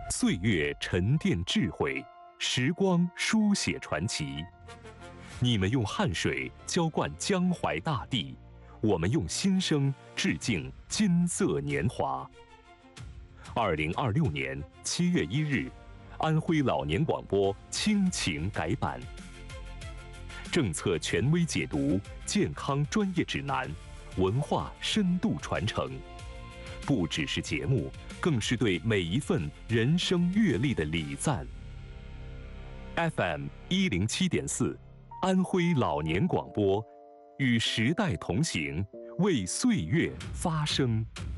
岁月沉淀智慧，时光书写传奇。你们用汗水浇灌江淮大地，我们用心声致敬金色年华。2026年7月1日，安徽老年广播亲情改版，政策权威解读，健康专业指南，文化深度传承，不只是节目，更是对每一份人生阅历的礼赞。FM 107.4，安徽老年广播，与时代同行，为岁月发声。